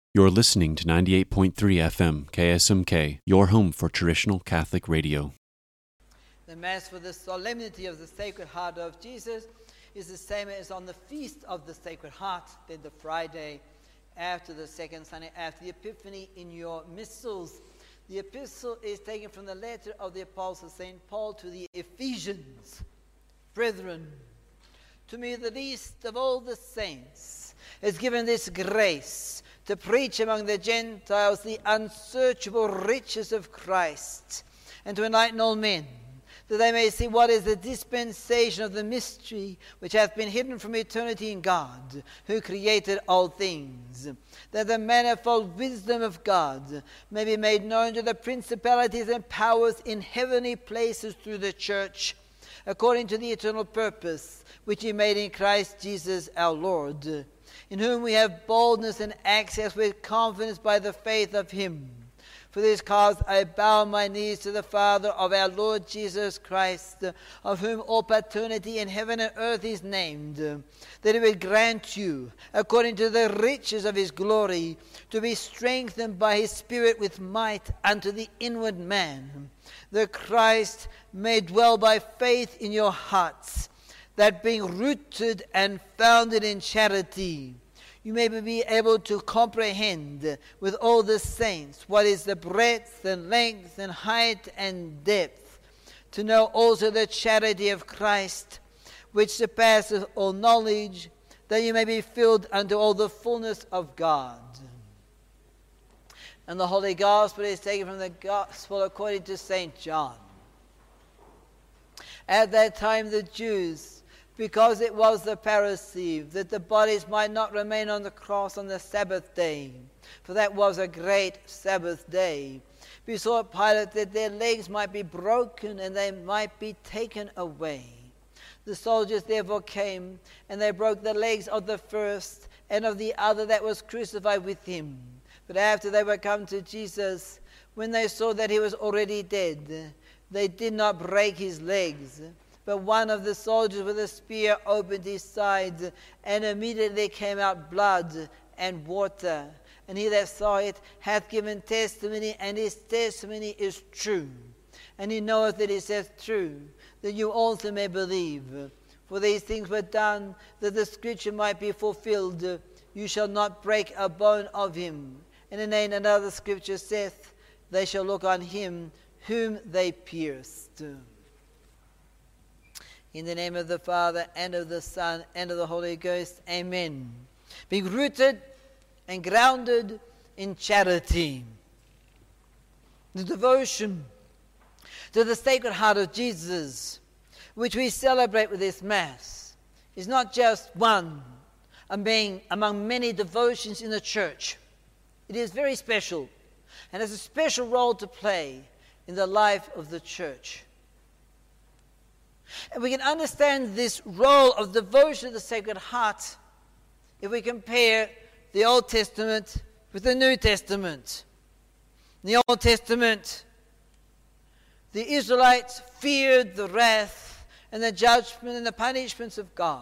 You're listening to 98.3 FM KSMK, your home for traditional Catholic radio. The Mass for the Solemnity of the Sacred Heart of Jesus is the same as on the Feast of the Sacred Heart, then the Friday after the second Sunday after the Epiphany in your missals. The epistle is taken from the letter of the Apostle St. Paul to the Ephesians. Brethren, to me the least of all the saints is given this grace to preach among the Gentiles the unsearchable riches of Christ, and to enlighten all men, that they may see what is the dispensation of the mystery which hath been hidden from eternity in God, who created all things, that the manifold wisdom of God may be made known to the principalities and powers in heavenly places through the Church, according to the eternal purpose which he made in Christ Jesus our Lord, in whom we have boldness and access with confidence by the faith of him. For this cause I bow my knees to the Father of our Lord Jesus Christ, of whom all paternity in heaven and earth is named, that he would grant you, according to the riches of his glory, to be strengthened by his Spirit with might unto the inward man, that Christ may dwell by faith in your hearts, that being rooted and founded in charity, you may be able to comprehend with all the saints what is the breadth and length and height and depth, to know also the charity of Christ, which surpasseth all knowledge, that you may be filled unto all the fullness of God. And the Holy Gospel is taken from the Gospel according to St. John. At that time the Jews, because it was the Parasceve, that the bodies might not remain on the cross on the Sabbath day, for that was a great Sabbath day, besought Pilate that their legs might be broken and they might be taken away. The soldiers therefore came, and they broke the legs of the first and of the other that was crucified with him. But after they were come to Jesus, when they saw that he was already dead, they did not break his legs. But one of the soldiers with a spear opened his side, and immediately came out blood and water. And he that saw it hath given testimony, and his testimony is true. And he knoweth that he saith true, that you also may believe. For these things were done, that the scripture might be fulfilled, you shall not break a bone of him. And in another scripture saith, they shall look on him whom they pierced. In the name of the Father, and of the Son, and of the Holy Ghost. Amen. Being rooted and grounded in charity. The devotion to the Sacred Heart of Jesus, which we celebrate with this Mass, is not just one among many devotions in the Church. It is very special, and has a special role to play in the life of the Church. And we can understand this role of devotion to the Sacred Heart if we compare the Old Testament with the New Testament. In the Old Testament, the Israelites feared the wrath and the judgment and the punishments of God.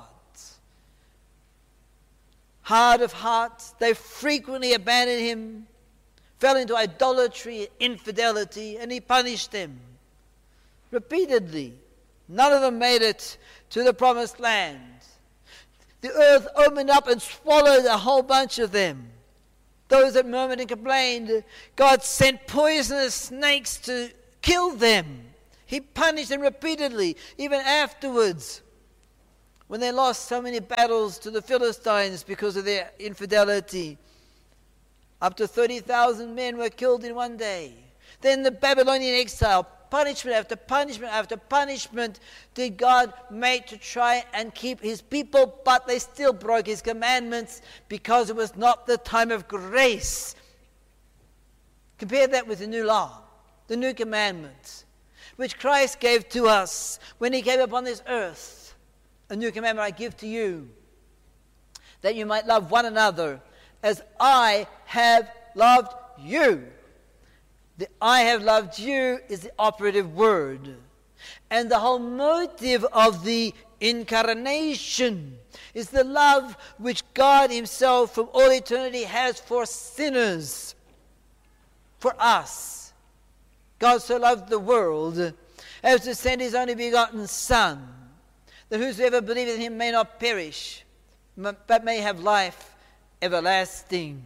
Hard of heart, they frequently abandoned him, fell into idolatry, infidelity, and he punished them repeatedly. None of them made it to the promised land. The earth opened up and swallowed a whole bunch of them. Those that murmured and complained, God sent poisonous snakes to kill them. He punished them repeatedly, even afterwards, when they lost so many battles to the Philistines because of their infidelity. Up to 30,000 men were killed in one day. Then the Babylonian exile, punishment after punishment after punishment did God make to try and keep his people, but they still broke his commandments because it was not the time of grace. Compare that with the new law, the new commandments, which Christ gave to us when he came upon this earth. A new commandment I give to you, that you might love one another as I have loved you. The I have loved you is the operative word. And the whole motive of the incarnation is the love which God himself from all eternity has for sinners, for us. God so loved the world as to send his only begotten Son, that whosoever believeth in him may not perish, but may have life everlasting.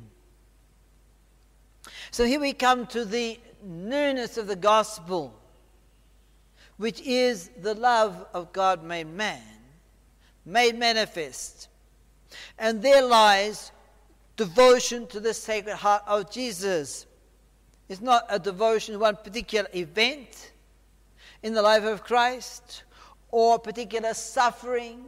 So here we come to the newness of the gospel, which is the love of God made man, made manifest. And there lies devotion to the Sacred Heart of Jesus. It's not a devotion to one particular event in the life of Christ, or particular suffering,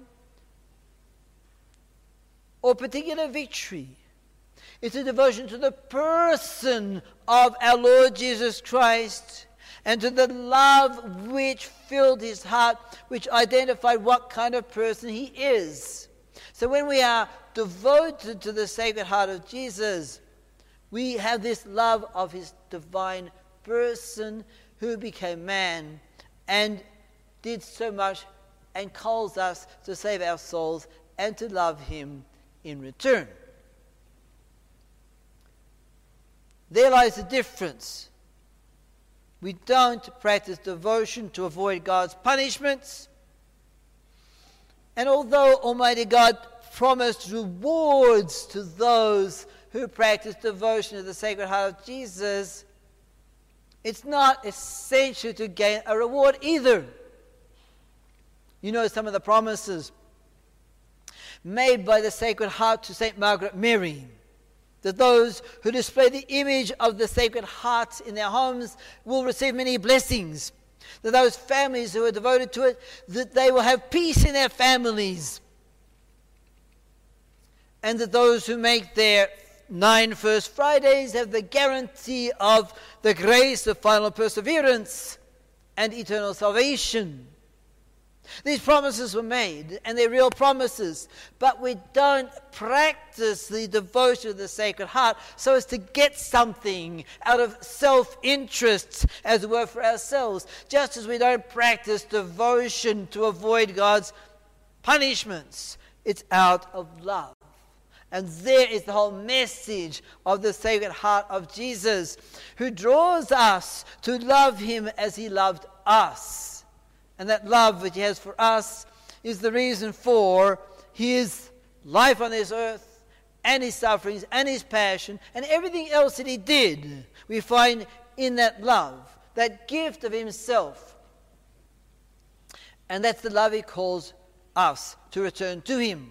or particular victory. It's a devotion to the person of our Lord Jesus Christ, and to the love which filled his heart, which identified what kind of person he is. So when we are devoted to the Sacred Heart of Jesus, we have this love of his divine person who became man and did so much and calls us to save our souls and to love him in return. There lies the difference. We don't practice devotion to avoid God's punishments. And although Almighty God promised rewards to those who practice devotion to the Sacred Heart of Jesus, it's not essential to gain a reward either. You know some of the promises made by the Sacred Heart to St. Margaret Mary, that those who display the image of the Sacred Heart in their homes will receive many blessings, that those families who are devoted to it, that they will have peace in their families, and that those who make their 9 First Fridays have the guarantee of the grace of final perseverance and eternal salvation. These promises were made, and they're real promises, but we don't practice the devotion of the Sacred Heart so as to get something out of self-interest, as it were, for ourselves, just as we don't practice devotion to avoid God's punishments. It's out of love. And there is the whole message of the Sacred Heart of Jesus, who draws us to love him as he loved us. And that love which he has for us is the reason for his life on this earth, and his sufferings, and his passion, and everything else that he did. We find in that love, that gift of himself. And that's the love he calls us to return to him.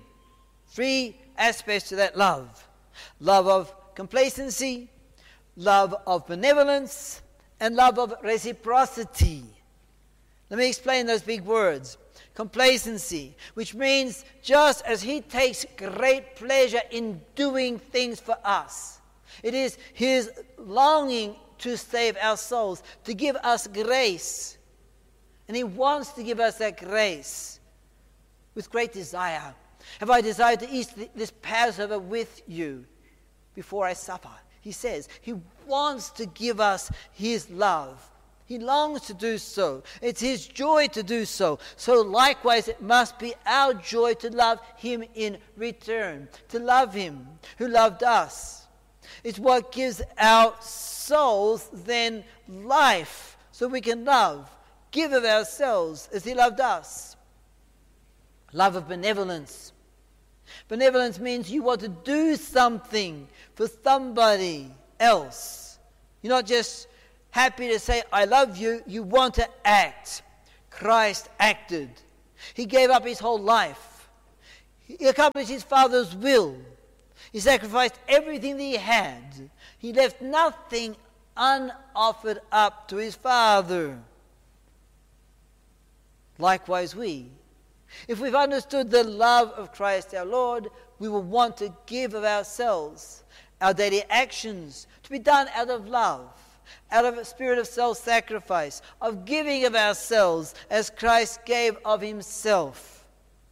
3 aspects to that love. Love of complacency, love of benevolence, and love of reciprocity. Let me explain those big words. Complacency, which means just as he takes great pleasure in doing things for us, it is his longing to save our souls, to give us grace. And he wants to give us that grace with great desire. Have I desired to eat this Passover with you before I suffer? He says he wants to give us his love. He longs to do so. It's his joy to do so. So likewise, it must be our joy to love him in return, to love him who loved us. It's what gives our souls then life, so we can love, give of ourselves as he loved us. Love of benevolence. Benevolence means you want to do something for somebody else. You're not just happy to say, I love you. You want to act. Christ acted. He gave up his whole life. He accomplished his Father's will. He sacrificed everything that he had. He left nothing unoffered up to his Father. Likewise we. If we've understood the love of Christ our Lord, we will want to give of ourselves, our daily actions, to be done out of love, out of a spirit of self-sacrifice, of giving of ourselves as Christ gave of himself.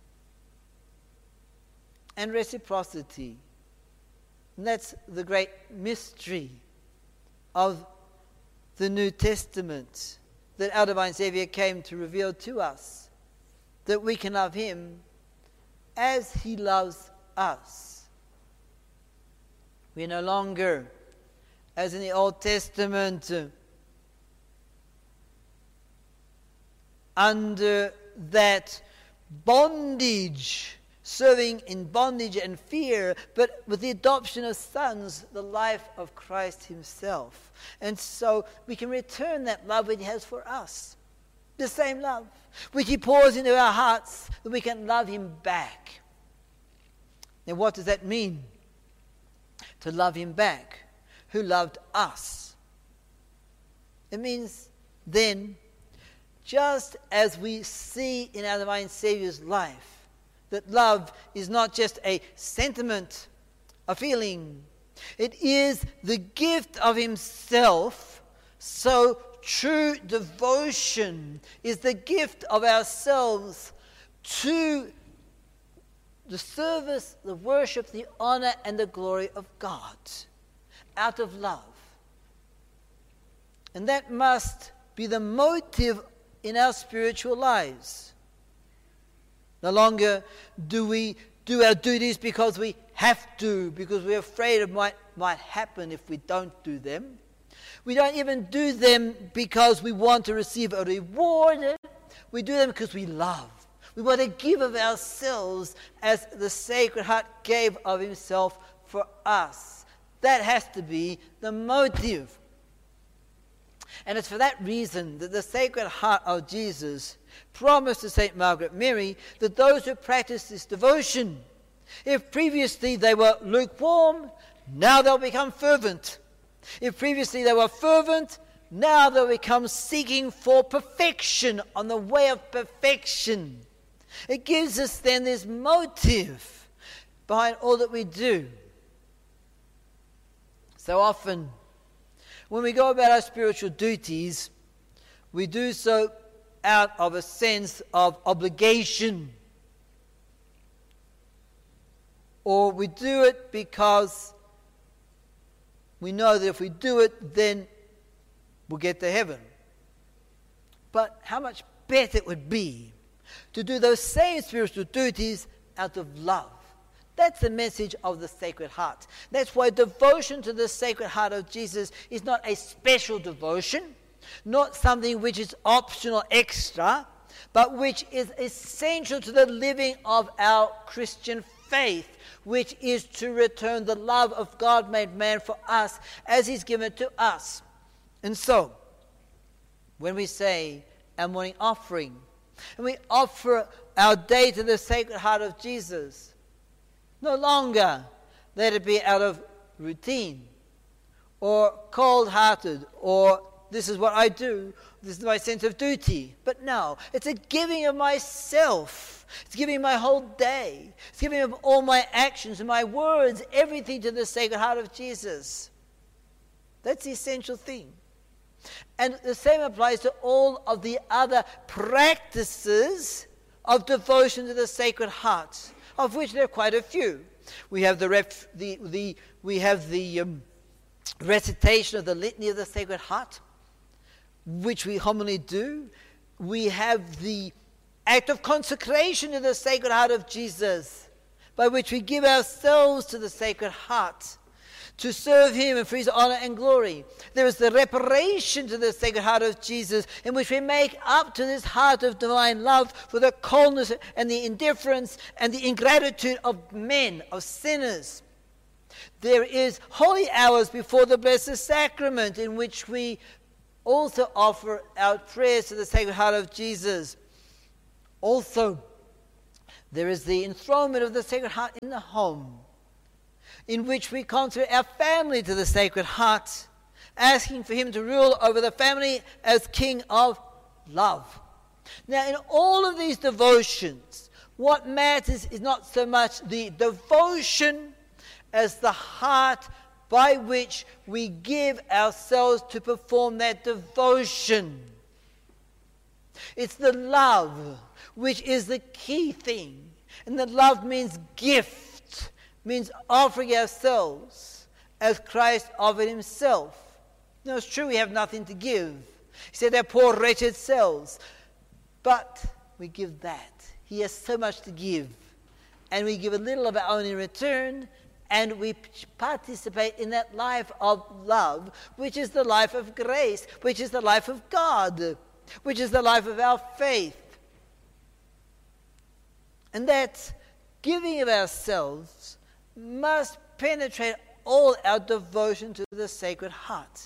And reciprocity. And that's the great mystery of the New Testament that our divine Savior came to reveal to us. that we can love him as he loves us. We're no longer, as in the Old Testament, under that bondage, serving in bondage and fear, but with the adoption of sons, the life of Christ himself. And so we can return that love that he has for us. The same love which he pours into our hearts, that we can love him back. Now what does that mean? To love him back, who loved us. It means then, just as we see in our divine Saviour's life, that love is not just a sentiment, a feeling. It is the gift of himself. So true devotion is the gift of ourselves to the service, the worship, the honor, and the glory of God, out of love. And that must be the motive in our spiritual lives. No longer do we do our duties because we have to, because we're afraid of what might happen if we don't do them. We don't even do them because we want to receive a reward. We do them because we love. We want to give of ourselves as the Sacred Heart gave of himself for us. That has to be the motive. And it's for that reason that the Sacred Heart of Jesus promised to St. Margaret Mary that those who practice this devotion, if previously they were lukewarm, now they'll become fervent. If previously they were fervent, now they'll become seeking for perfection, on the way of perfection. It gives us then this motive behind all that we do. So often, when we go about our spiritual duties, we do so out of a sense of obligation. Or we do it because we know that if we do it, then we'll get to heaven. But how much better it would be to do those same spiritual duties out of love. That's the message of the Sacred Heart. That's why devotion to the Sacred Heart of Jesus is not a special devotion, not something which is optional extra, but which is essential to the living of our Christian faith, which is to return the love of God made man for us as he's given it to us. And so, when we say our morning offering, and we offer our day to the Sacred Heart of Jesus, no longer let it be out of routine or cold-hearted or this is what I do, this is my sense of duty. But no, it's a giving of myself. It's giving my whole day. It's giving of all my actions and my words, everything to the Sacred Heart of Jesus. That's the essential thing. And the same applies to all of the other practices of devotion to the Sacred Heart, of which there are quite a few. We have the recitation of the Litany of the Sacred Heart, which we commonly do. We have the act of consecration to the Sacred Heart of Jesus, by which we give ourselves to the Sacred Heart to serve him and for his honor and glory. There is the reparation to the Sacred Heart of Jesus, in which we make up to this heart of divine love for the coldness and the indifference and the ingratitude of men, of sinners. There is holy hours before the Blessed Sacrament, in which we also offer our prayers to the Sacred Heart of Jesus. Also, there is the enthronement of the Sacred Heart in the home, in which we consecrate our family to the Sacred Heart, asking for him to rule over the family as King of love. Now, in all of these devotions, what matters is not so much the devotion as the heart by which we give ourselves to perform that devotion. It's the love which is the key thing. And the love means gift, means offering ourselves as Christ offered himself. Now, it's true we have nothing to give. He said, "They're poor, wretched selves." But we give that. He has so much to give. And we give a little of our own in return, and we participate in that life of love, which is the life of grace, which is the life of God, which is the life of our faith. And that giving of ourselves must penetrate all our devotion to the Sacred Heart.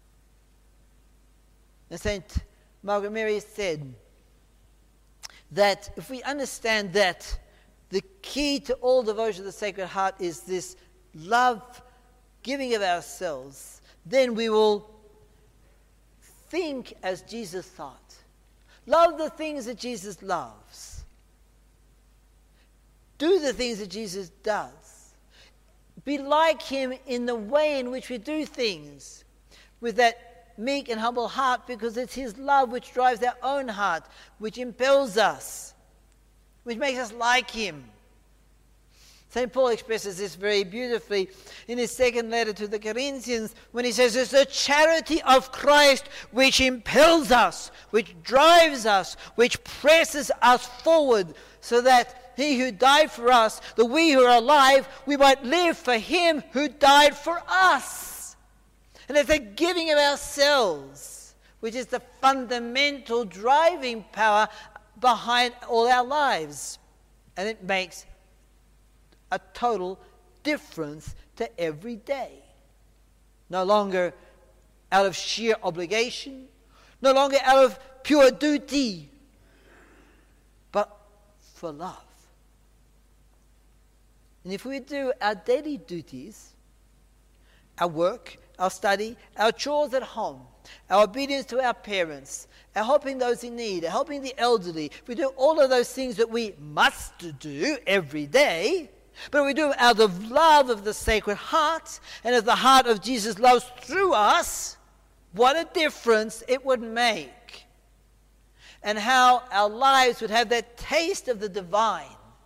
And St. Margaret Mary said that if we understand that the key to all devotion to the Sacred Heart is this love, giving of ourselves, then we will think as Jesus thought. Love the things that Jesus loves. Do the things that Jesus does. Be like him in the way in which we do things, with that meek and humble heart, because it's his love which drives our own heart, which impels us, which makes us like him. St. Paul expresses this very beautifully in his second letter to the Corinthians, when he says it's the charity of Christ which impels us, which drives us, which presses us forward, so that he who died for us, that we who are alive, we might live for him who died for us. And it's the giving of ourselves, which is the fundamental driving power behind all our lives. And it makes a total difference to every day. No longer out of sheer obligation, no longer out of pure duty, but for love. And if we do our daily duties, our work, our study, our chores at home, our obedience to our parents, our helping those in need, our helping the elderly, if we do all of those things that we must do every day, but we do it out of love of the Sacred Heart, and as the heart of Jesus loves through us, what a difference it would make. And how our lives would have that taste of the divine.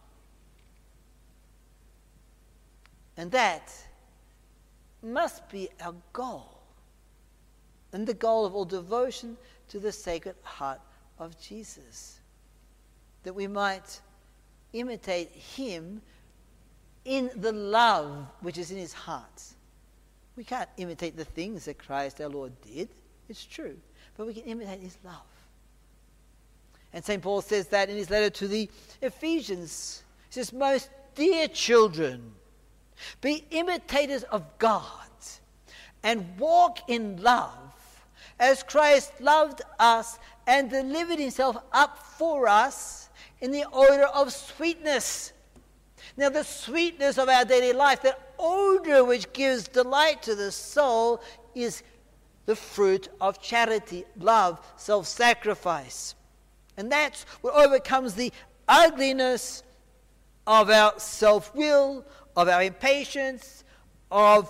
And that must be our goal, and the goal of all devotion to the Sacred Heart of Jesus, that we might imitate him in the love which is in his heart. We can't imitate the things that Christ our Lord did, it's true, but we can imitate his love. And St. Paul says that in his letter to the Ephesians. He says, most dear children, be imitators of God and walk in love as Christ loved us and delivered himself up for us in the odor of sweetness. Now, the sweetness of our daily life, that odor which gives delight to the soul, is the fruit of charity, love, self-sacrifice. And that's what overcomes the ugliness of our self-will, of our impatience, of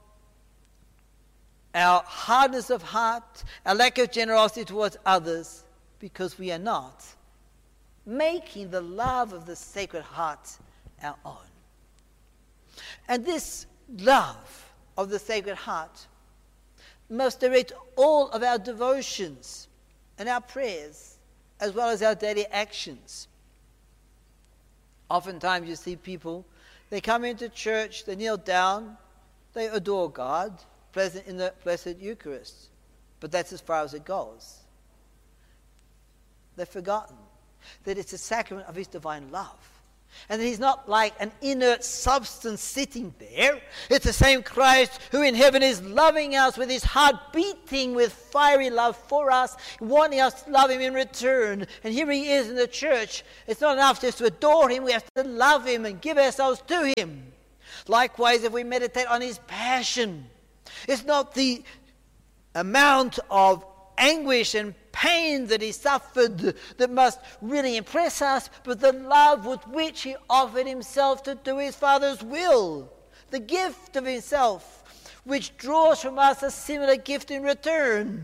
our hardness of heart, our lack of generosity towards others, because we are not making the love of the Sacred Heart our own. And this love of the Sacred Heart must direct all of our devotions and our prayers, as well as our daily actions. Oftentimes you see people, they come into church, they kneel down, they adore God, present in the Blessed Eucharist. But that's as far as it goes. They've forgotten that it's a sacrament of his divine love. And that he's not like an inert substance sitting there. It's the same Christ who in heaven is loving us with his heart beating with fiery love for us, wanting us to love him in return. And here he is in the church. It's not enough just to adore him. We have to love him and give ourselves to him. Likewise, if we meditate on his passion, it's not the amount of anguish and pain that he suffered that must really impress us, but the love with which he offered himself to do his Father's will, the gift of himself, which draws from us a similar gift in return.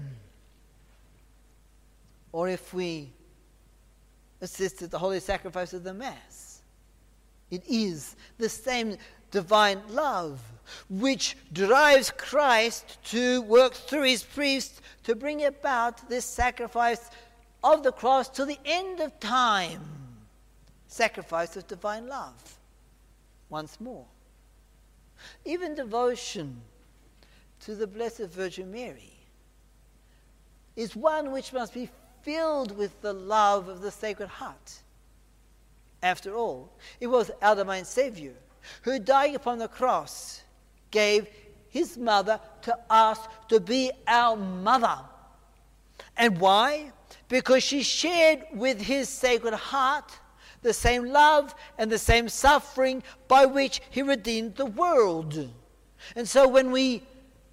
Or if we assist at the holy sacrifice of the Mass, it is the same divine love which drives Christ to work through his priests to bring about this sacrifice of the cross to the end of time. Sacrifice of divine love. Once more. Even devotion to the Blessed Virgin Mary is one which must be filled with the love of the Sacred Heart. After all, it was our divine Savior who, dying upon the cross, gave his mother to us to be our mother. And why? Because she shared with his Sacred Heart the same love and the same suffering by which he redeemed the world. And so when we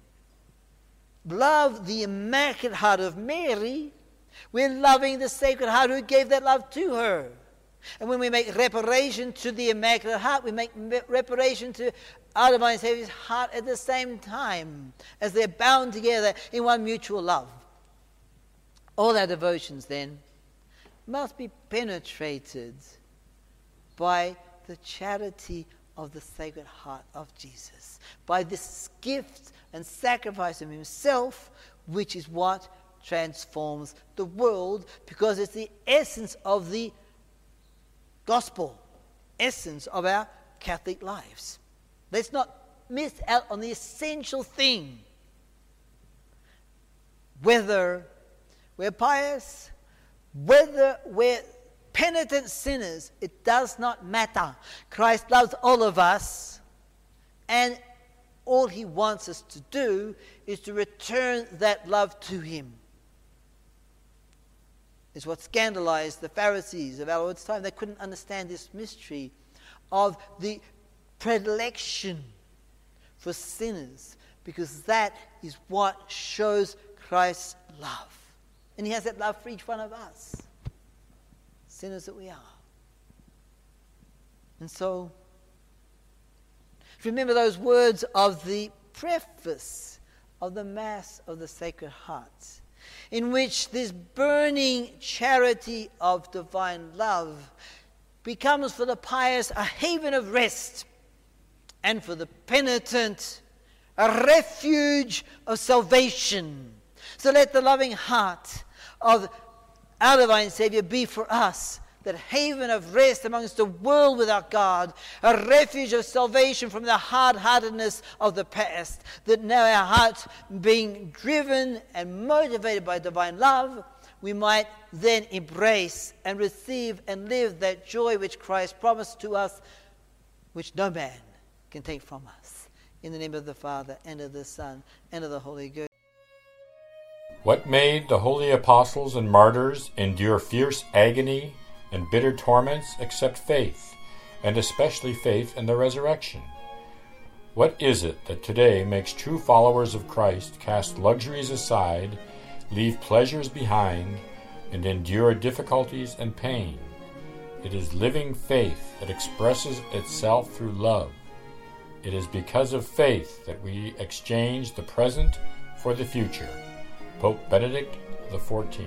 love the Immaculate Heart of Mary, we're loving the Sacred Heart who gave that love to her. And when we make reparation to the Immaculate Heart, we make reparation to our divine Savior's heart at the same time, as they're bound together in one mutual love. All our devotions, then, must be penetrated by the charity of the Sacred Heart of Jesus, by this gift and sacrifice of himself, which is what transforms the world, because it's the essence of the gospel, essence of our Catholic lives. Let's not miss out on the essential thing. Whether we're pious, whether we're penitent sinners, it does not matter. Christ loves all of us, and all he wants us to do is to return that love to him. It's what scandalized the Pharisees of our Lord's time. They couldn't understand this mystery of the predilection for sinners, because that is what shows Christ's love. And he has that love for each one of us, sinners that we are. And so, remember those words of the preface of the Mass of the Sacred Heart, in which this burning charity of divine love becomes for the pious a haven of rest, and for the penitent a refuge of salvation. So let the loving heart of our divine Savior be for us that haven of rest amongst the world without God, a refuge of salvation from the hard-heartedness of the past, that now our hearts being driven and motivated by divine love, we might then embrace and receive and live that joy which Christ promised to us, which no man can take from us. In the name of the Father, and of the Son, and of the Holy Ghost. What made the holy apostles and martyrs endure fierce agony and bitter torments except faith, and especially faith in the resurrection? What is it that today makes true followers of Christ cast luxuries aside, leave pleasures behind, and endure difficulties and pain? It is living faith that expresses itself through love. It is because of faith that we exchange the present for the future. Pope Benedict XIV.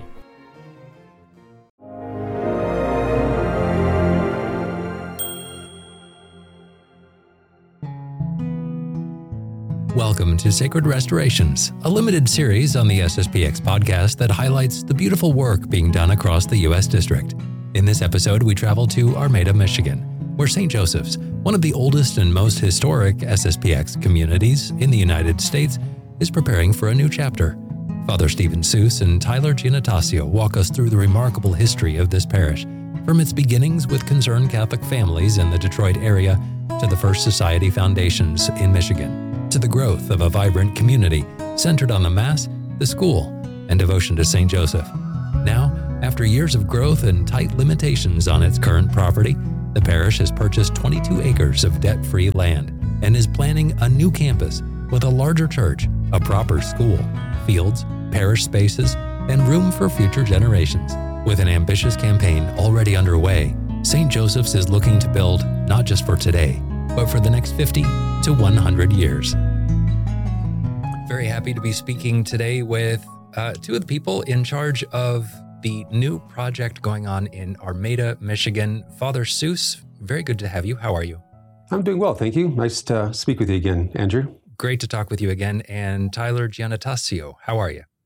Welcome to Sacred Restorations, a limited series on the SSPX podcast that highlights the beautiful work being done across the U.S. District. In this episode, we travel to Armada, Michigan, where St. Joseph's, one of the oldest and most historic SSPX communities in the United States, is preparing for a new chapter. Father Stephen Seuss and Tyler Giannatasio walk us through the remarkable history of this parish, from its beginnings with concerned Catholic families in the Detroit area to the First Society foundations in Michigan, to the growth of a vibrant community centered on the Mass, the school, and devotion to St. Joseph. Now, after years of growth and tight limitations on its current property, the parish has purchased 22 acres of debt-free land and is planning a new campus with a larger church, a proper school, fields, parish spaces, and room for future generations. With an ambitious campaign already underway, St. Joseph's is looking to build not just for today, but for the next 50 to 100 years. Very happy to be speaking today with two of the people in charge of the new project going on in Armada, Michigan. Father Seuss, very good to have you. How are you? I'm doing well, thank you. Nice to speak with you again, Andrew. Great to talk with you again. And Tyler Giannatasio, how are you?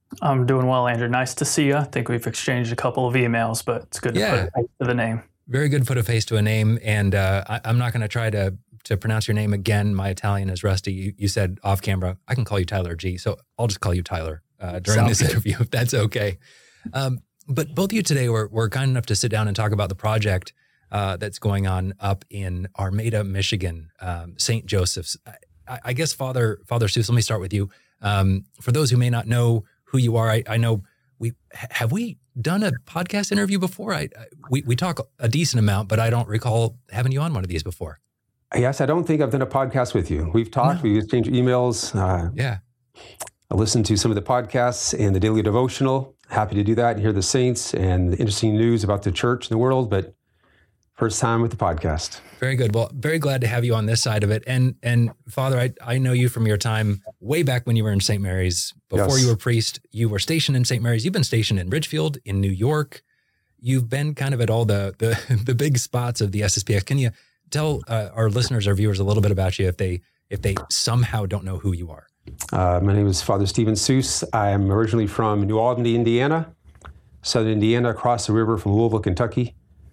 I'm doing well, Andrew. Nice to see you. I think we've exchanged a couple of emails, but it's good to put a face to the name. Very good, put a face to a name. And I'm not going to try to pronounce your name again. My Italian is rusty. You said off camera, I can call you Tyler G. So I'll just call you Tyler during this interview, if that's okay. But both of you today were kind enough to sit down and talk about the project that's going on up in Armada, Michigan, St. Joseph's. I guess, Father Seuss, let me start with you. For those who may not know who you are, I know we done a podcast interview before? We talk a decent amount, but I don't recall having you on one of these before. Yes, I don't think I've done a podcast with you. We've talked, we've exchanged emails. I listened to some of the podcasts and the daily devotional. Happy to do that and hear the saints and the interesting news about the church and the world, but first time with the podcast. Very good. Well, very glad to have you on this side of it. And Father, I know you from your time way back when you were in St. Mary's. Before you were priest, you were stationed in St. Mary's. You've been stationed in Ridgefield, in New York. You've been kind of at all the big spots of the SSPX. Can you tell our listeners, our viewers, a little bit about you if they somehow don't know who you are? My name is Father Stephen Seuss. I am originally from New Albany, Indiana, southern Indiana, across the river from Louisville, Kentucky.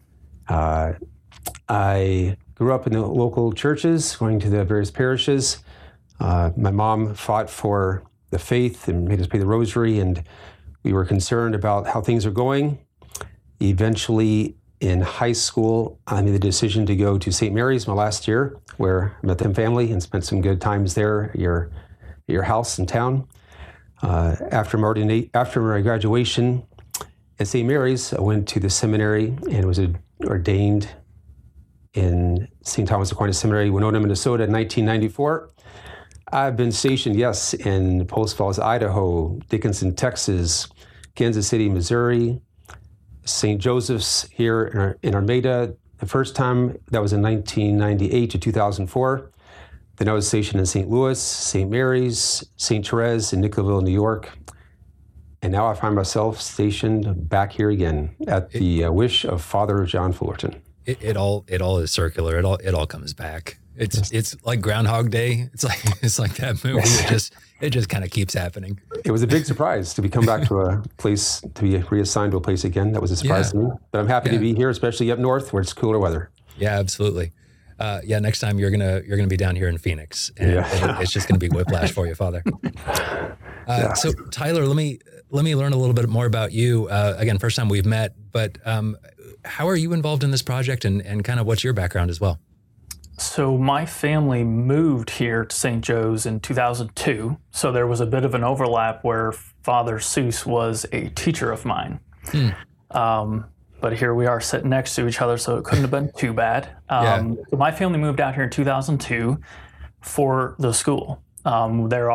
I grew up in the local churches, going to the various parishes. My mom fought for the faith and made us pray the rosary, and we were concerned about how things are going. Eventually, in high school, I made the decision to go to St. Mary's my last year, where I met the family and spent some good times there at your house in town. After my graduation at St. Mary's, I went to the seminary and was ordained in St. Thomas Aquinas Seminary, Winona, Minnesota in 1994. I've been stationed, in Post Falls, Idaho, Dickinson, Texas, Kansas City, Missouri, St. Joseph's here in Armada. The first time, that was in 1998 to 2004. Then I was stationed in St. Louis, St. Mary's, St. Therese in Nickelville, New York. And now I find myself stationed back here again at the wish of Father John Fullerton. It all is circular. It all comes back. It's like Groundhog Day. It's like that movie. It just kind of keeps happening. It was a big surprise to come back to a place, to be reassigned to a place again. That was a surprise to me. But I'm happy to be here, especially up north where it's cooler weather. Yeah, absolutely. Next time you're gonna be down here in Phoenix, and it's just gonna be whiplash for you, Father. So Tyler, let me learn a little bit more about you. Again, first time we've met, but how are you involved in this project, and kind of what's your background as well? So my family moved here to St. Joe's in 2002. So there was a bit of an overlap where Father Seuss was a teacher of mine. But here we are sitting next to each other, so it couldn't have been too bad. So my family moved out here in 2002 for the school. We're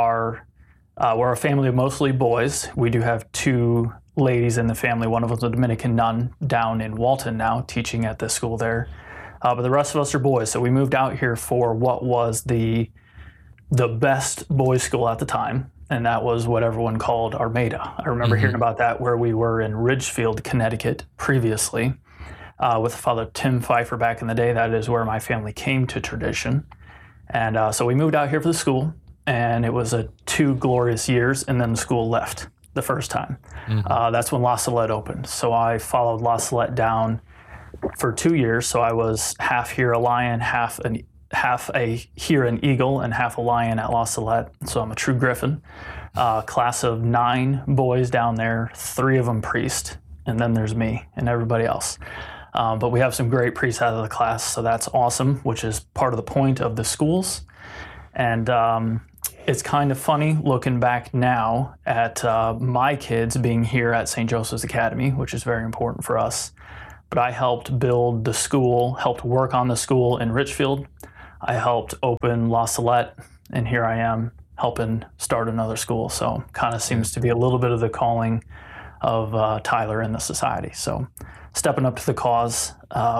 a family of mostly boys. We do have two ladies in the family. One of them's a Dominican nun down in Walton now, teaching at the school there. But the rest of us are boys. So we moved out here for what was the best boys' school at the time, and that was what everyone called Armada. I remember hearing about that where we were in Ridgefield, Connecticut previously with Father Tim Pfeiffer back in the day. That is where my family came to tradition. And so we moved out here for the school, and it was 2 glorious years, and then the school left the first time. That's when La Salette opened. So I followed La Salette down for 2 years. So I was half here a Lion, half here an Eagle, and half a Lion at La Salette. So I'm a true Griffin. Class of 9 boys down there, 3 of them priests, and then there's me and everybody else. But we have some great priests out of the class, so that's awesome, which is part of the point of the schools. And it's kind of funny looking back now at my kids being here at St. Joseph's Academy, which is very important for us. But I helped build the school, helped work on the school in Richfield. I helped open La Salette, and here I am helping start another school. So kind of seems to be a little bit of the calling of Tyler in the society. So stepping up to the cause,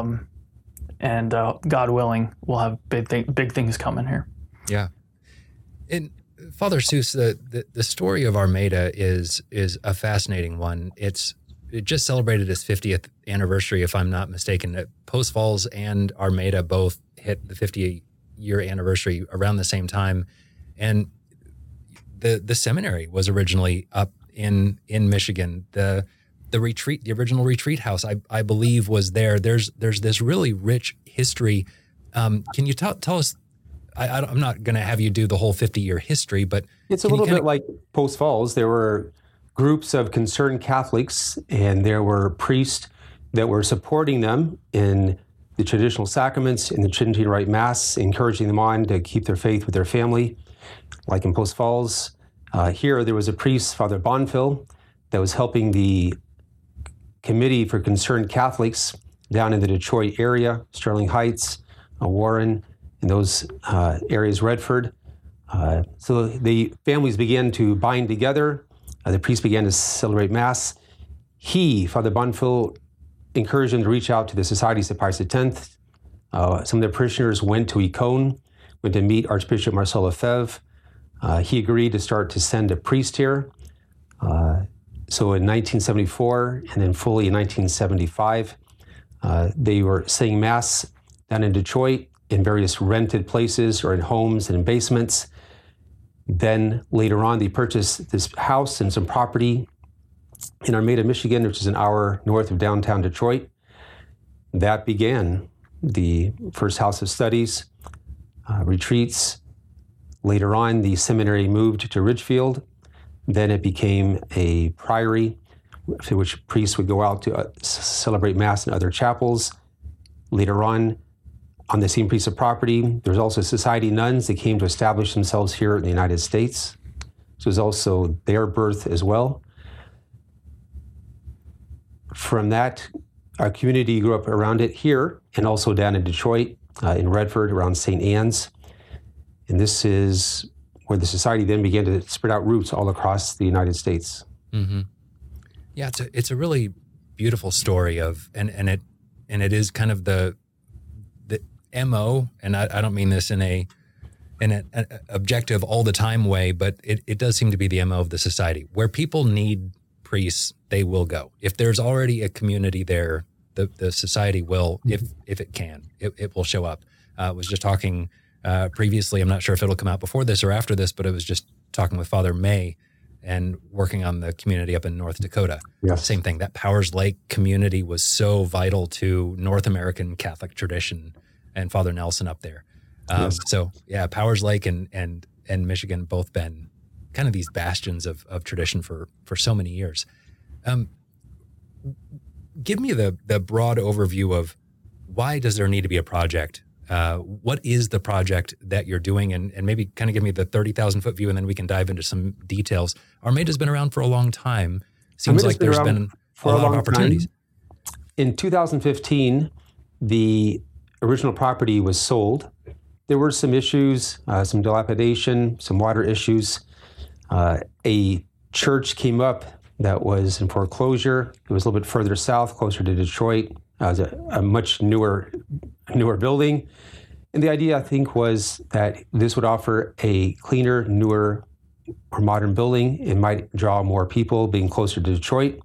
and God willing, we'll have big things coming here. Yeah. And Father Seuss, the story of Armada is a fascinating one. It just celebrated its 50th anniversary, if I'm not mistaken. Post Falls and Armada both hit the 50-year anniversary around the same time. And the seminary was originally up in Michigan. The retreat, the original retreat house, I believe was there. There's this really rich history. Can you tell us? I'm not going to have you do the whole 50-year history, but it's a little bit like Post Falls. There were groups of concerned Catholics, and there were priests that were supporting them in the traditional sacraments, in the Trinity Rite Mass, encouraging them on to keep their faith with their family, like in Post Falls. Here, there was a priest, Father Bonfil, that was helping the Committee for Concerned Catholics down in the Detroit area, Sterling Heights, Warren, in those areas, Redford. So the families began to bind together. The priests began to celebrate Mass. Father Bonfil, encouraged them to reach out to the Societies of Pius X. Some of the parishioners went to Icon, went to meet Archbishop Marcel Lefebvre. He agreed to start to send a priest here. So in 1974, and then fully in 1975, they were saying Mass down in Detroit in various rented places or in homes and in basements. Then later on, they purchased this house and some property in Armada, Michigan, which is an hour north of downtown Detroit. That began the first house of studies, retreats. Later on, the seminary moved to Ridgefield. Then it became a priory, to which priests would go out to celebrate Mass in other chapels. Later on the same piece of property, there was also society nuns that came to establish themselves here in the United States. So it was also their birth as well. From that, our community grew up around it here and also down in Detroit, in Redford, around St. Anne's. And this is where the society then began to spread out roots all across the United States. Mm-hmm. Yeah, it's a really beautiful story of, and it is kind of the MO, and I don't mean this in an objective all the time way, but it does seem to be the MO of the society. Where people need priests, they will go. If there's already a community there, the society will, if it can, it will show up. I was just talking previously, I'm not sure if it'll come out before this or after this, but I was just talking with Father May and working on the community up in North Dakota. Yes. Same thing. That Powers Lake community was so vital to North American Catholic tradition, and Father Nelson up there. Yes. So yeah, Powers Lake and Michigan both been kind of these bastions of tradition for so many years. Give me the broad overview of why does there need to be a project? What is the project that you're doing? And maybe kind of give me the 30,000-foot view, and then we can dive into some details. Armada's been around for a long time. Seems like there's been a lot of opportunities. In 2015, the original property was sold. There were some issues, some dilapidation, some water issues. A church came up that was in foreclosure. It was a little bit further south, closer to Detroit. It was a much newer building. And the idea, I think, was that this would offer a cleaner, newer, or modern building. It might draw more people being closer to Detroit,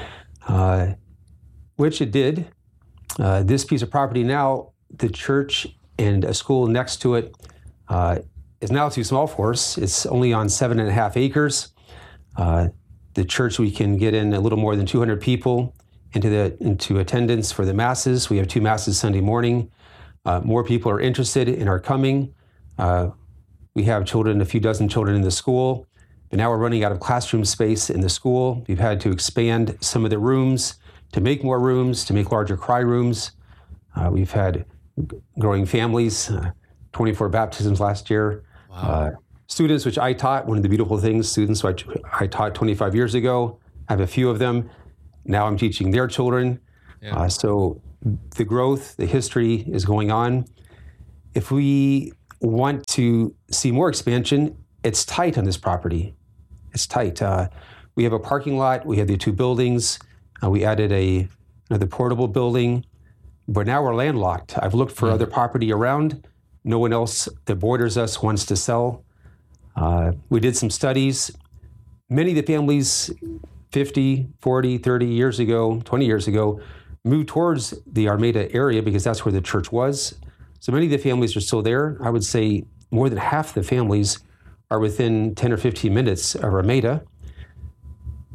which it did. This piece of property now, the church and a school next to it is now too small for us. It's only on 7.5 acres. The church, we can get in a little more than 200 people into attendance for the Masses. We have 2 Masses Sunday morning. More people are interested and are coming. We have children, a few dozen children in the school, but now we're running out of classroom space in the school. We've had to expand some of the rooms to make more rooms, to make larger cry rooms. We've had growing families, 24 baptisms last year. Wow. Students, which I taught, one of the beautiful things, students who I taught 25 years ago, I have a few of them. Now I'm teaching their children. Yeah. So the growth, the history is going on. If we want to see more expansion, it's tight on this property. It's tight. We have a parking lot. We have the 2 buildings. We added another portable building. But now we're landlocked. I've looked for other property around. No one else that borders us wants to sell. We did some studies. Many of the families 50, 40, 30 years ago, 20 years ago, moved towards the Armada area because that's where the church was. So many of the families are still there. I would say more than half the families are within 10 or 15 minutes of Armada.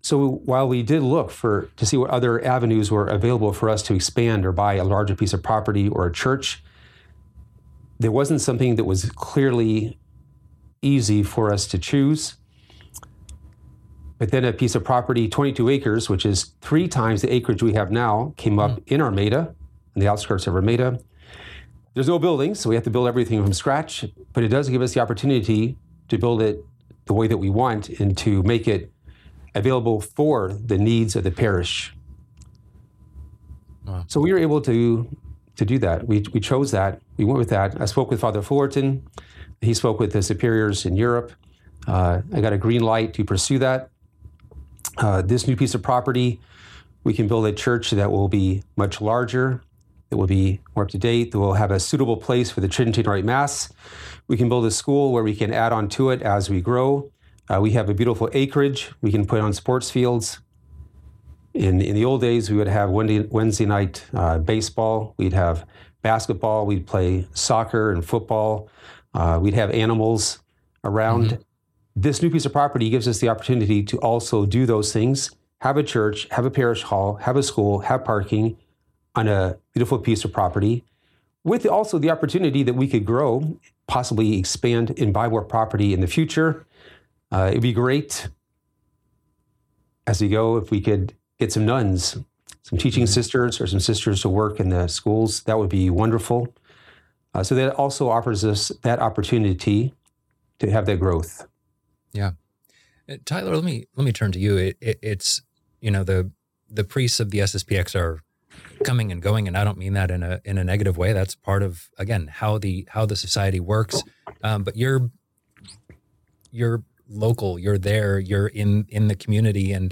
So while we did look to see what other avenues were available for us to expand or buy a larger piece of property or a church, there wasn't something that was clearly easy for us to choose. But then a piece of property, 22 acres, which is 3 times the acreage we have now, came up in Armada, in the outskirts of Armada. There's no buildings, so we have to build everything from scratch, but it does give us the opportunity to build it the way that we want and to make it available for the needs of the parish. Wow. So we were able to do that. We chose that. We went with that. I spoke with Father Fullerton. He spoke with the superiors in Europe. I got a green light to pursue that. This new piece of property, we can build a church that will be much larger, that will be more up to date, that will have a suitable place for the Tridentine Rite Mass. We can build a school where we can add on to it as we grow. We have a beautiful acreage we can put on sports fields. In the old days, we would have Wednesday night baseball. We'd have basketball. We'd play soccer and football. We'd have animals around. Mm-hmm. This new piece of property gives us the opportunity to also do those things, have a church, have a parish hall, have a school, have parking on a beautiful piece of property, with also the opportunity that we could grow, possibly expand and buy more property in the future. It'd be great as we go if we could get some nuns, some teaching sisters, or some sisters to work in the schools. That would be wonderful. So that also offers us that opportunity to have that growth. Yeah, Tyler, let me turn to you. It's the priests of the SSPX are coming and going, and I don't mean that in a negative way. That's part of, again, how the society works. But you're local. You're there. You're in the community, and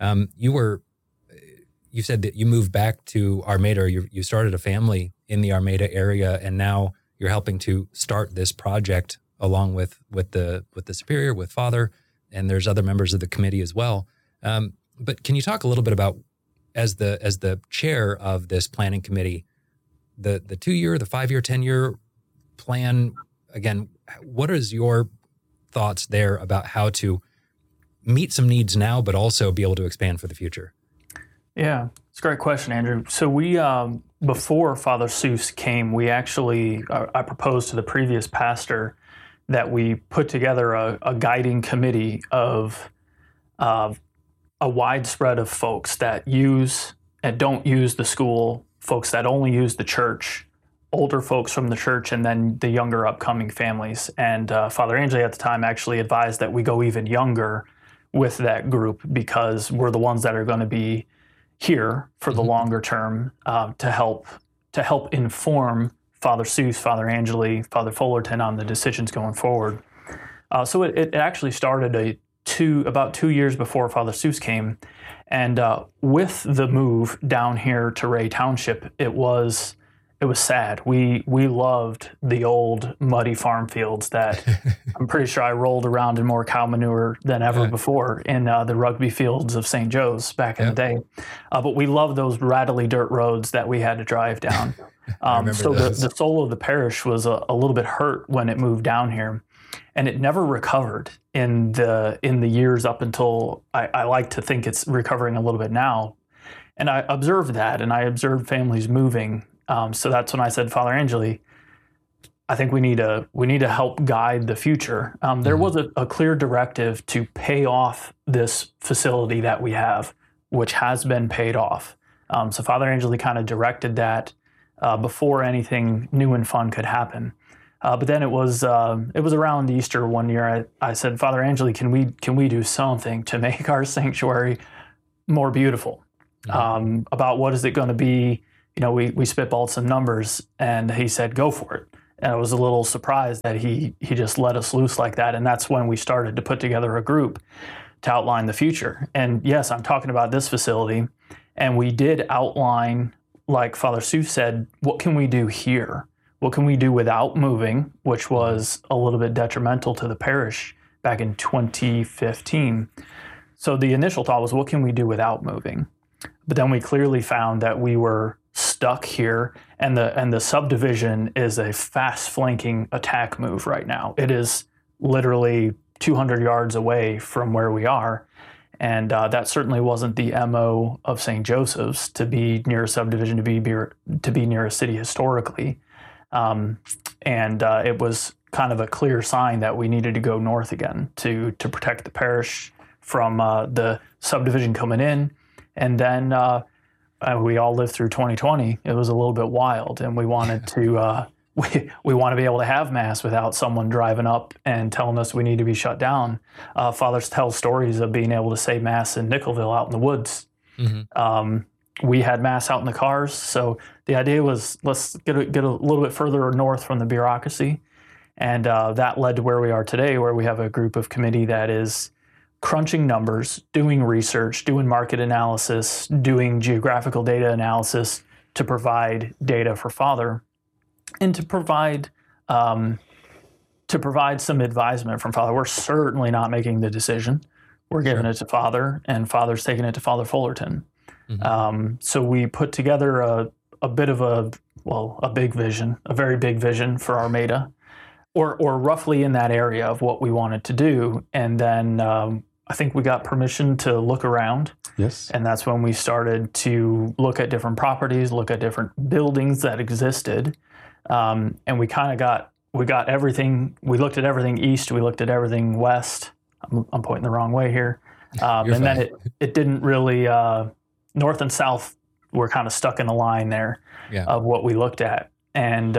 you said that you moved back to Armada. Or you started a family in the Armada area, and now you're helping to start this project along with the superior, with Father, and there's other members of the committee as well. But can you talk a little bit about, as the chair of this planning committee, the 2-year, the 5-year, 10-year plan? Again, what is your thoughts there about how to meet some needs now, but also be able to expand for the future? Yeah, it's a great question, Andrew. So we, before Father Seuss came, we actually, I proposed to the previous pastor that we put together a guiding committee of a widespread of folks that use and don't use the school, folks that only use the church, older folks from the church, and then the younger upcoming families. And Father Angeli at the time actually advised that we go even younger with that group, because we're the ones that are going to be here for the longer term, to help inform Father Seuss, Father Angeli, Father Fullerton on the decisions going forward. So it actually started about 2 years before Father Seuss came. And with the move down here to Ray Township, it was sad. We loved the old muddy farm fields that I'm pretty sure I rolled around in more cow manure than ever before in the rugby fields of St. Joe's back in the day. But we loved those rattly dirt roads that we had to drive down. So the soul of the parish was a little bit hurt when it moved down here, and it never recovered in the years up until I like to think it's recovering a little bit now. And I observed that, and I observed families moving. So that's when I said, Father Angeli, I think we need to help guide the future. There was a clear directive to pay off this facility that we have, which has been paid off. So Father Angeli kind of directed that before anything new and fun could happen. But then it was around Easter one year. I said, Father Angeli, can we do something to make our sanctuary more beautiful? About what is it going to be? We spitballed some numbers, and he said, go for it. And I was a little surprised that he just let us loose like that. And that's when we started to put together a group to outline the future. And yes, I'm talking about this facility. And we did outline, like Father Seuss said, what can we do here? What can we do without moving, which was a little bit detrimental to the parish back in 2015. So the initial thought was, what can we do without moving? But then we clearly found that we were stuck here, and the subdivision is a fast flanking attack move right now. It is literally 200 yards away from where we are, And that certainly wasn't the MO of St. Joseph's, to be near a subdivision, to be near a city historically. It was kind of a clear sign that we needed to go north again to protect the parish from the subdivision coming in. And then we all lived through 2020. It was a little bit wild, and we wanted to we want to be able to have Mass without someone driving up and telling us we need to be shut down. Fathers tell stories of being able to say Mass in Nickelville out in the woods. We had Mass out in the cars, so the idea was, let's get a little bit further north from the bureaucracy, and that led to where we are today, where we have a group of committee that is crunching numbers, doing research, doing market analysis, doing geographical data analysis to provide data for Father, and to provide some advisement from Father. We're certainly not making the decision. We're giving it to Father, and Father's taking it to Father Fullerton. So we put together a bit of a big vision, a very big vision for Armada, or roughly in that area of what we wanted to do. And then I think we got permission to look around. Yes. And that's when we started to look at different properties, look at different buildings that existed. And we got everything. We looked at everything east. We looked at everything west. I'm pointing the wrong way here. And then it didn't really, north and south were kind of stuck in a line there of what we looked at. And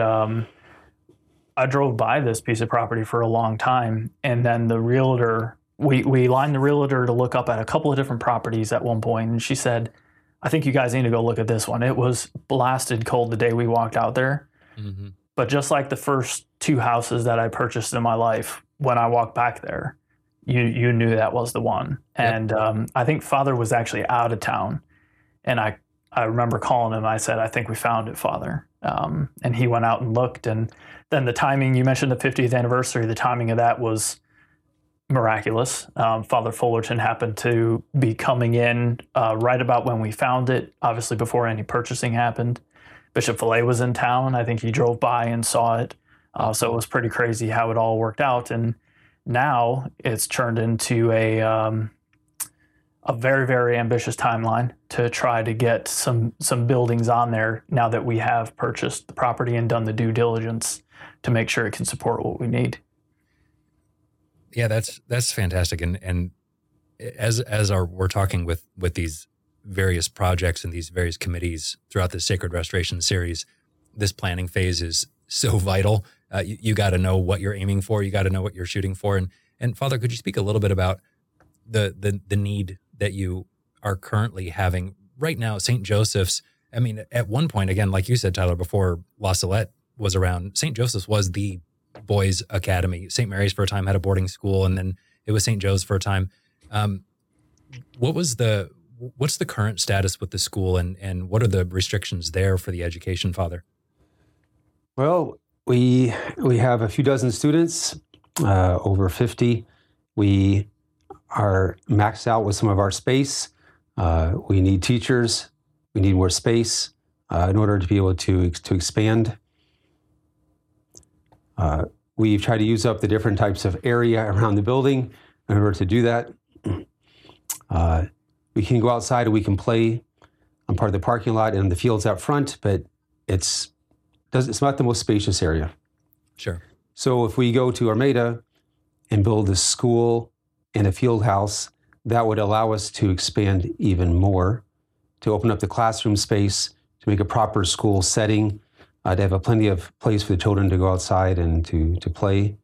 I drove by this piece of property for a long time. And then the realtor, we lined the realtor to look up at a couple of different properties at one point. And she said, I think you guys need to go look at this one. It was blasted cold the day we walked out there. But just like the first two houses that I purchased in my life, when I walked back there, you knew that was the one. And I think Father was actually out of town. And I remember calling him. I said, I think we found it, Father. And he went out and looked. And then the timing, you mentioned the 50th anniversary, the timing of that was miraculous. Father Fullerton happened to be coming in right about when we found it, obviously before any purchasing happened. Bishop Fillet was in town. I think he drove by and saw it. So it was pretty crazy how it all worked out. And now it's turned into a very, very ambitious timeline to try to get some buildings on there now that we have purchased the property and done the due diligence to make sure it can support what we need. Yeah, that's fantastic. And as we're talking with these various projects and these various committees throughout the Sacred Restoration series, this planning phase is so vital. You got to know what you're aiming for. You got to know what you're shooting for. And Father, could you speak a little bit about the need that you are currently having right now? St. Joseph's, I mean, at one point, again, like you said, Tyler, before La Salette was around, St. Joseph's was the boys' academy. St. Mary's for a time had a boarding school, and then it was St. Joe's for a time. What's the current status with the school, and what are the restrictions there for the education, Father? Well, we have a few dozen students, over 50. We are maxed out with some of our space. We need teachers. We need more space in order to be able to expand. We've tried to use up the different types of area around the building in order to do that. We can go outside and we can play on part of the parking lot and the fields out front, but it's not the most spacious area. Sure. So if we go to Armada and build a school and a field house, that would allow us to expand even more, to open up the classroom space, to make a proper school setting, to have plenty of place for the children to go outside and to play.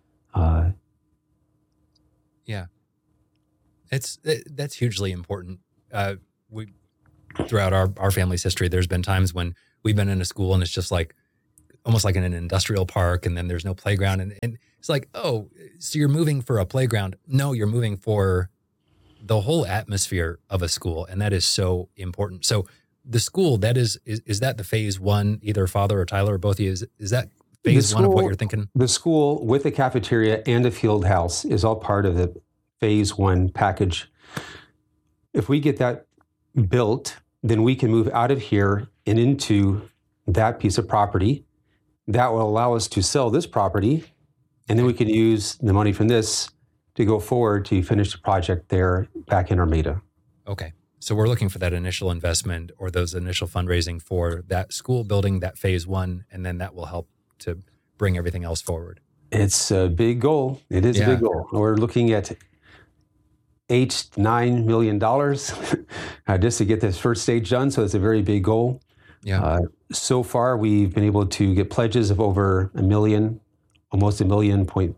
Yeah. That's hugely important. We throughout our family's history, there's been times when we've been in a school and it's just like almost like in an industrial park, and then there's no playground, and it's like, oh, so you're moving for a playground? No, you're moving for the whole atmosphere of a school, and that is so important. So the school, that is that the phase one, either Father or Tyler or both of you, is that phase one of what you're thinking? The school with the cafeteria and a field house is all part of the phase one package. If we get that built, then we can move out of here and into that piece of property. That will allow us to sell this property, and then we can use the money from this to go forward to finish the project there back in Armada. Okay. So we're looking for that initial investment or those initial fundraising for that school building, that phase one, and then that will help to bring everything else forward. It's a big goal. It is a big goal. We're looking at $8-9 million just to get this first stage done. So it's a very big goal. Yeah. So far, we've been able to get pledges of over $1 million, almost $1.5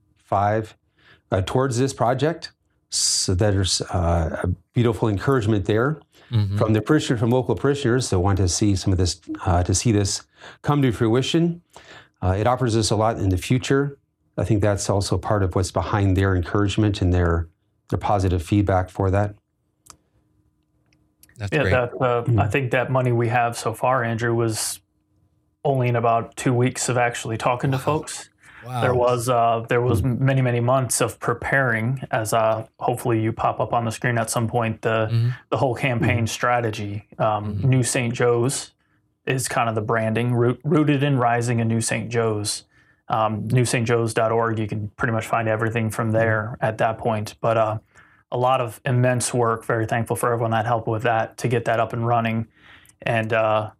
million towards this project. So there's a beautiful encouragement there from the parishioners, from local parishioners that want to see some of this, to see this come to fruition. It offers us a lot in the future. I think that's also part of what's behind their encouragement and their positive feedback for that. That's great. I think that money we have so far, Andrew, was only in about 2 weeks of actually talking to folks. Wow. There was many months of preparing, as hopefully you pop up on the screen at some point, the whole campaign strategy. New St. Joe's is kind of the branding, rooted in rising a New St. Joe's. newstjoes.org, you can pretty much find everything from there at that point. But a lot of immense work, very thankful for everyone that helped with that to get that up and running. And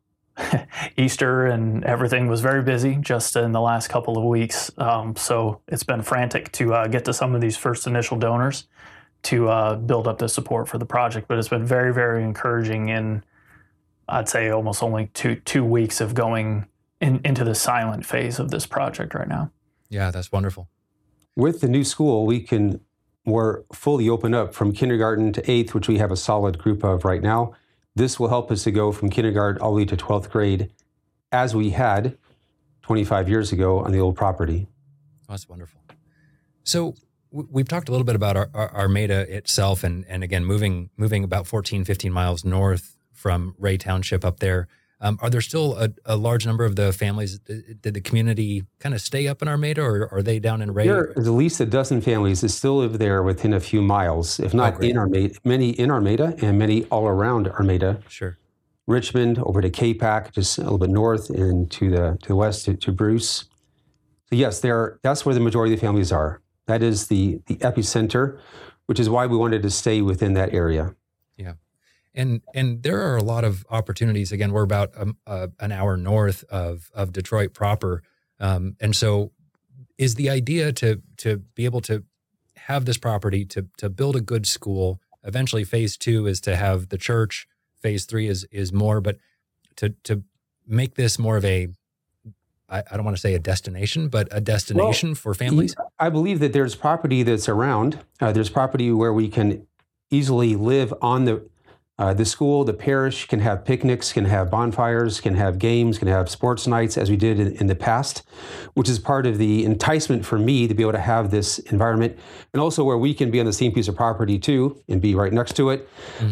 Easter and everything was very busy just in the last couple of weeks. So it's been frantic to get to some of these first initial donors to build up the support for the project. But it's been very, very encouraging in, I'd say, almost only two weeks of going into the silent phase of this project right now. Yeah, that's wonderful. With the new school, we can more fully open up from kindergarten to 8th, which we have a solid group of right now. This will help us to go from kindergarten all the way to 12th grade as we had 25 years ago on the old property. Oh, that's wonderful. So we've talked a little bit about Armada itself and again, moving about 14, 15 miles north from Ray Township up there. Are there still a large number of the families? Did the community kind of stay up in Armada, or are they down in Ray? There is at least a dozen families that still live there within a few miles, if not in Armada, many in Armada and many all around Armada. Sure. Richmond, over to K-Pac, just a little bit north, and to the west to Bruce. So yes, that's where the majority of the families are. That is the epicenter, which is why we wanted to stay within that area. Yeah. And there are a lot of opportunities. Again, we're about an hour north of Detroit proper. And so is the idea to be able to have this property, to build a good school. Eventually, phase 2 is to have the church. Phase 3 is more, but to make this more of a, I don't want to say a destination, but a destination for families? I believe that there's property that's around. There's property where we can easily live on the school. The parish can have picnics, can have bonfires, can have games, can have sports nights, as we did in the past, which is part of the enticement for me to be able to have this environment, and also where we can be on the same piece of property too and be right next to it.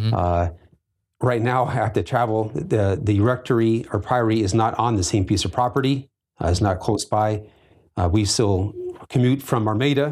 Right now, I have to travel. The rectory or priory is not on the same piece of property. It's not close by. We still commute from Armada.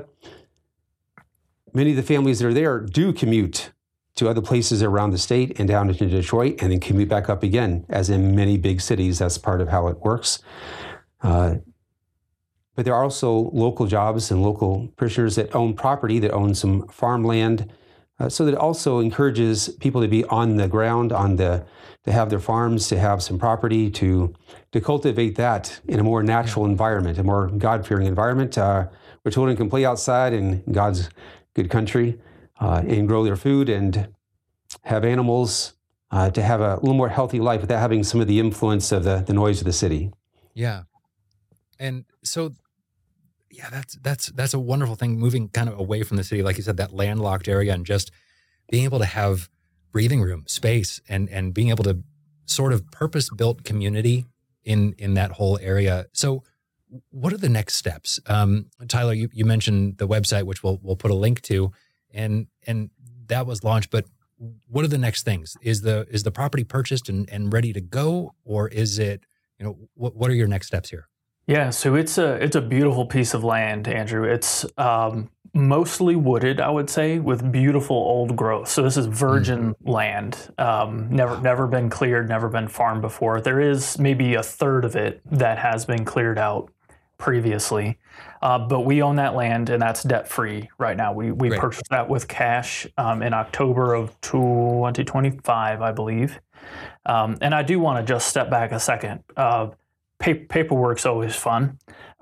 Many of the families that are there do commute to other places around the state and down into Detroit, and then commute back up again, as in many big cities. That's part of how it works. But there are also local jobs and local parishioners that own property, that own some farmland. So that also encourages people to be on the ground, to have their farms, to have some property, to cultivate that in a more natural environment, a more God-fearing environment, where children can play outside in God's good country, and grow their food and have animals, to have a little more healthy life without having some of the influence of the noise of the city. Yeah. And so, yeah, that's a wonderful thing, moving kind of away from the city, like you said, that landlocked area, and just being able to have breathing room, space, and being able to sort of purpose-built community in that whole area. So what are the next steps? Tyler, you mentioned the website, which we'll put a link to, and that was launched, but what are the next things? Is the property purchased and ready to go, or is it, what are your next steps here? Yeah, so it's a beautiful piece of land, Andrew. It's mostly wooded, I would say, with beautiful old growth. So this is virgin land, never been cleared, never been farmed before. There is maybe a third of it that has been cleared out. previously. But we own that land, and that's debt-free right now. We Great. purchased that with cash in October of 2025, I believe. And I do want to just step back a second. Paperwork's always fun.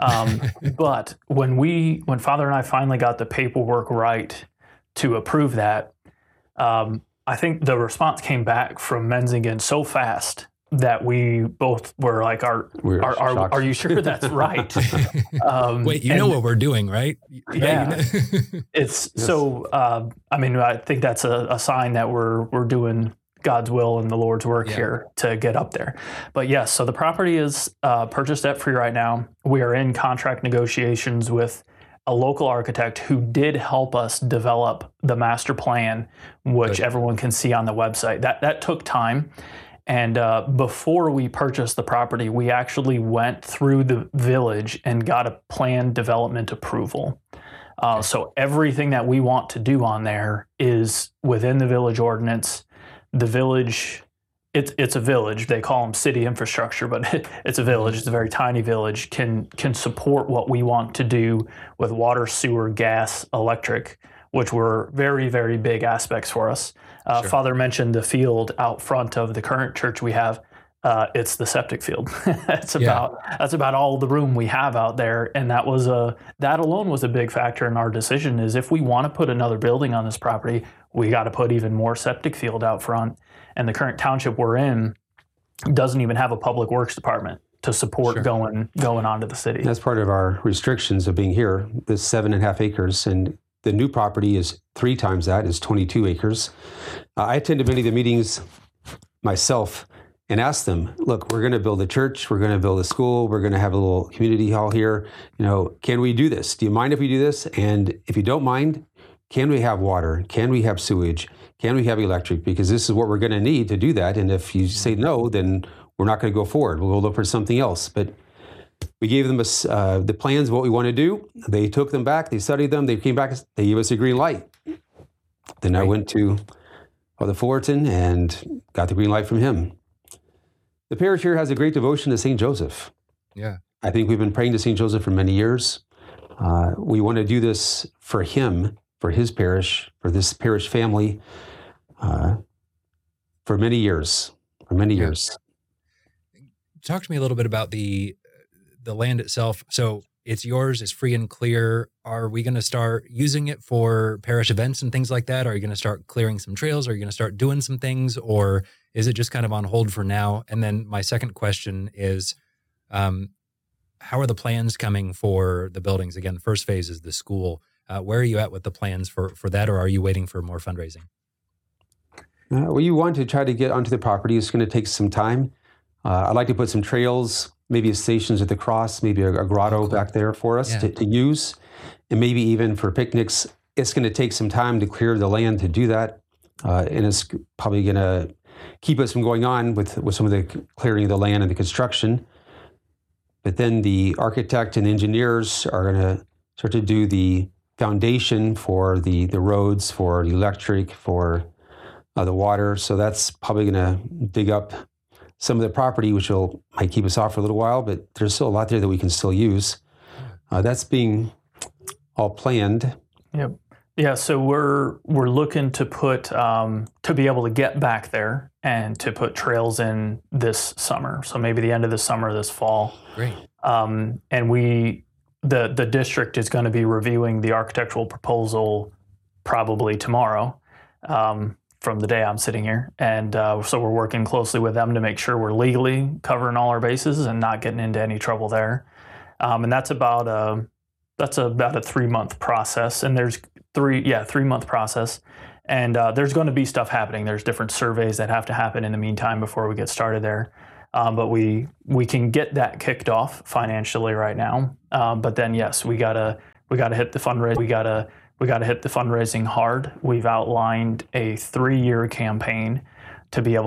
But when Father and I finally got the paperwork right to approve that, I think the response came back from Menzingen so fast that we both were like, "Are you sure that's right?" Wait, you know what we're doing, right? Yeah, it's yes. So. I mean, I think that's a sign that we're doing God's will and the Lord's work here to get up there. But yes, so the property is purchased debt-free right now. We are in contract negotiations with a local architect who did help us develop the master plan, which everyone can see on the website. That took time. And before we purchased the property, we actually went through the village and got a planned development approval. So everything that we want to do on there is within the village ordinance. The village, it's a village. They call them city infrastructure, but it's a village. It's a very tiny village. Can support what we want to do with water, sewer, gas, electric, which were very, very big aspects for us. Sure. Father mentioned the field out front of the current church we have. It's the septic field. That's about all the room we have out there, and that alone was a big factor in our decision. Is if we want to put another building on this property, we got to put even more septic field out front. And the current township we're in doesn't even have a public works department to support going onto the city. That's part of our restrictions of being here. This 7.5 acres, and the new property is 3 times that, is 22 acres. I attended many of the meetings myself and asked them, look, we're going to build a church, we're going to build a school, we're going to have a little community hall here. Can we do this? Do you mind if we do this? And if you don't mind, can we have water? Can we have sewage? Can we have electric? Because this is what we're going to need to do that. And if you say no, then we're not going to go forward. We'll go look for something else. But we gave them the plans of what we want to do. They took them back. They studied them. They came back. They gave us a green light. Then I went to Father Fullerton and got the green light from him. The parish here has a great devotion to St. Joseph. Yeah. I think we've been praying to St. Joseph for many years. We want to do this for him, for his parish, for this parish family, for many years. Talk to me a little bit about the land itself. So it's yours, it's free and clear. Are we going to start using it for parish events and things like that? Are you going to start clearing some trails? Are you going to start doing some things? Or is it just kind of on hold for now? And then my second question is, how are the plans coming for the buildings? Again, the first phase is the school. Where are you at with the plans for that, or are you waiting for more fundraising? Well, you want to try to get onto the property. It's going to take some time. I'd like to put some trails, maybe stations at the cross, maybe a grotto back there for us to use, and maybe even for picnics. It's going to take some time to clear the land to do that, and it's probably going to keep us from going on with some of the clearing of the land and the construction. But then the architect and engineers are going to start to do the foundation for the roads, for the electric, for the water. So that's probably going to dig up some of the property, which might keep us off for a little while, but there's still a lot there that we can still use. That's being all planned. Yep. Yeah, so we're looking to put to be able to get back there and to put trails in this summer. So maybe the end of the summer, this fall. Great. And the district is going to be reviewing the architectural proposal probably tomorrow. From the day I'm sitting here. And so we're working closely with them to make sure we're legally covering all our bases and not getting into any trouble there. And that's about a 3-month process. And there's 3-month process. And there's going to be stuff happening. There's different surveys that have to happen in the meantime before we get started there. But we can get that kicked off financially right now. But then, yes, we gotta hit the fundraising. We got to hit the fundraising hard. We've outlined a 3-year campaign to be able